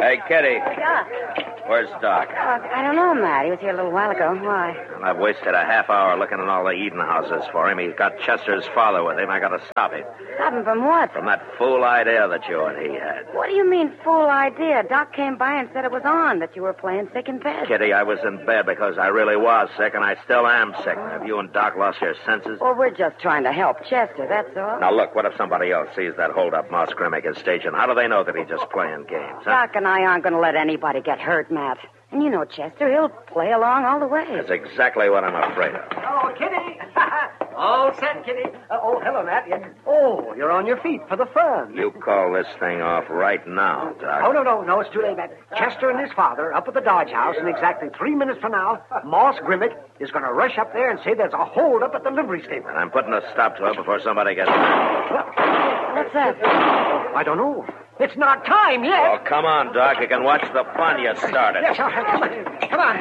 Hey, Kitty. Yeah. Where's Doc? I don't know, Matt. He was here a little while ago. Why? Well, I've wasted a half hour looking at all the eating houses for him. He's got Chester's father with him. I got to stop him. Stop him from what? From that fool idea that you and he had. What do you mean, fool idea? Doc came by and said it was on, that you were playing sick in bed. Kitty, I was in bed because I really was sick, and I still am sick. Have you and Doc lost your senses? Well, we're just trying to help Chester, that's all. Now, look, what if somebody else sees that hold-up Moss Grimmick is staging? How do they know that he's just playing games, huh? Doc and I aren't going to let anybody get hurt, Matt. And you know Chester, he'll play along all the way. That's exactly what I'm afraid of. Oh, Kitty. All set, Kitty. Hello, Matt. Oh, you're on your feet for the fun. You call this thing off right now, Doc. Oh, no, it's too late, Matt. Chester and his father up at the Dodge House, and exactly 3 minutes from now, Moss Grimmick is going to rush up there and say there's a hold-up at the livery stable. And I'm putting a stop to it before somebody gets... What's that? I don't know. It's not time yet. Oh, come on, Doc. You can watch the fun you started. Yes, all right. Come on.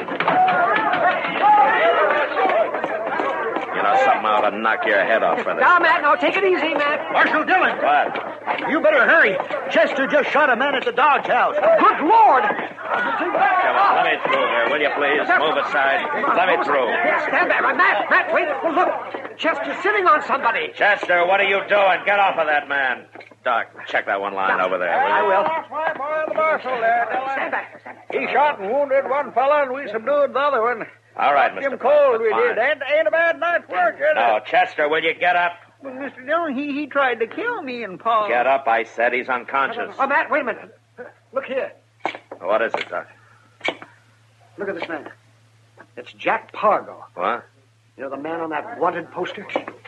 You know, something ought to knock your head off for this. Now, Matt, take it easy, Matt. Marshal Dillon. What? You better hurry. Chester just shot a man at the Dodge House. Good Lord. Come on, let me through here, will you, please? Move aside. Let me through. Stand back. Matt, wait. Oh, look. Chester's sitting on somebody. Chester, what are you doing? Get off of that man. Doc, check that one line over there, will you? I will. That's my boy, the marshal there, Dillon. Stand back. He shot and wounded one fella, and we subdued the other one. All right, Knocked Mr. him cold, we Fine. did. Ain't a bad night's work, is it? No, Chester, will you get up? Well, Mr. Dillon, he tried to kill me and Paul. Get up, I said. He's unconscious. Oh, Matt, wait a minute. Look here. What is it, Doc? Look at this man. It's Jack Pargo. What? You know the man on that wanted poster?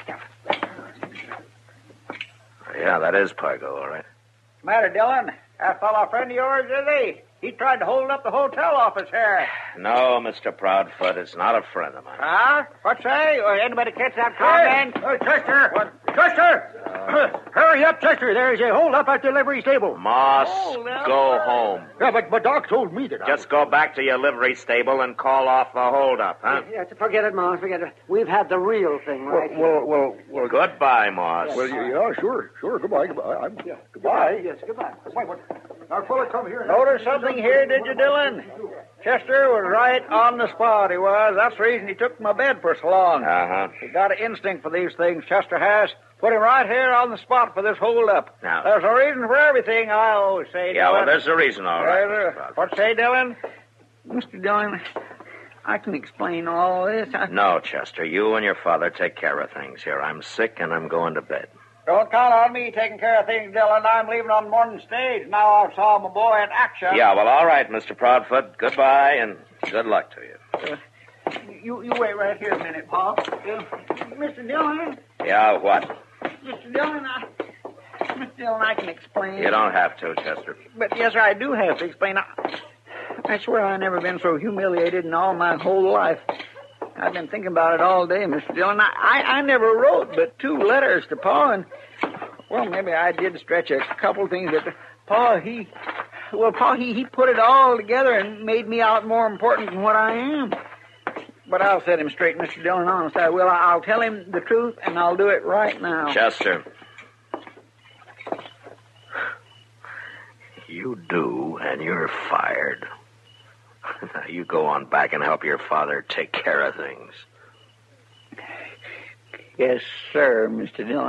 Yeah, that is Pargo, all right. Matter, Dillon? That fellow a friend of yours, is he? He tried to hold up the hotel office here. No, Mr. Proudfoot, it's not a friend of mine. Huh? What say? Or anybody catch that comment? Hey, Chester! What? Chester! Hurry up, Chester. There's a hold up at the livery stable. Moss, Oh, now- go home. Yeah, but Doc told me that. Just go back to your livery stable and call off the holdup, huh? Yeah, forget it, Mom. Forget it. We've had the real thing right here. Well. Goodbye, Moss. Yeah, sure. Goodbye. Goodbye. Yes, goodbye. Our fella come here. Notice something here, did you, Dillon? Chester was right on the spot, he was. That's the reason he took my bed for so long. Uh-huh. He got an instinct for these things, Chester has. Put him right here on the spot for this hold-up. Now- There's a reason for everything, I always say, Yeah, well, Dillon. there's a reason, all right. Mr. Proudfoot. What say, Dillon? Mr. Dillon, I can explain all this. No, Chester, you and your father take care of things here. I'm sick and I'm going to bed. Don't count on me taking care of things, Dillon. I'm leaving on the morning stage. Now I saw my boy in action. Yeah, well, all right, Mr. Proudfoot. Goodbye and good luck to you. You wait right here a minute, Paul. Mr. Dillon? Yeah, what? Mr. Dillon, I can explain. You don't have to, Chester. But yes, sir, I do have to explain. I swear I've never been so humiliated in all my whole life. I've been thinking about it all day, Mr. Dillon. I never wrote but 2 letters to Pa, and, well, maybe I did stretch a couple things, but Pa, he put it all together and made me out more important than what I am. But I'll set him straight, Mr. Dillon, honest, I will. I'll tell him the truth, and I'll do it right now. Chester. You do, and you're fired. Now, you go on back and help your father take care of things. Yes, sir, Mr. Dillon.